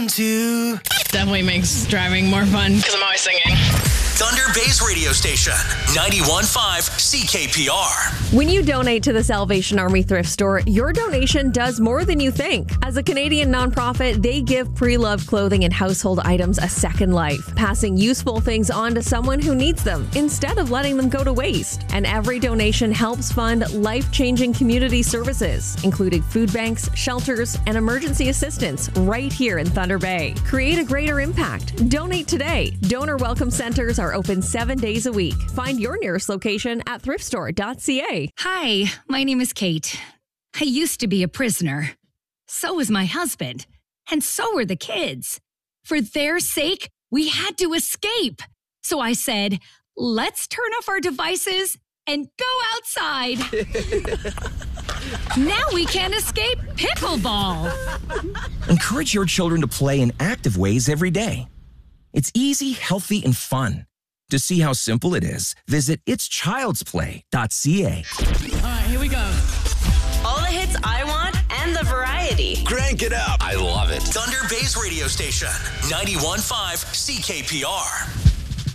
Definitely makes driving more fun because I'm always singing. Thunder Bay's radio station, 91.5 CKPR. When you donate to the Salvation Army Thrift Store, your donation does more than you think. As a Canadian nonprofit, they give pre-loved clothing and household items a second life, passing useful things on to someone who needs them instead of letting them go to waste. And every donation helps fund life-changing community services, including food banks, shelters, and emergency assistance right here in Thunder Bay. Create a greater impact. Donate today. Donor welcome centers are open 7 days a week. Find your nearest location at thriftstore.ca. Hi, my name is Kate. I used to be a prisoner. So was my husband. And so were the kids. For their sake, we had to escape. So I said, let's turn off our devices and go outside. Now we can escape pickleball. Encourage your children to play in active ways every day. It's easy, healthy, and fun. To see how simple it is, visit itschildsplay.ca. All right, here we go. All the hits I want and the variety. Crank it up. I love it. Thunder Bay's radio station, 91.5 CKPR.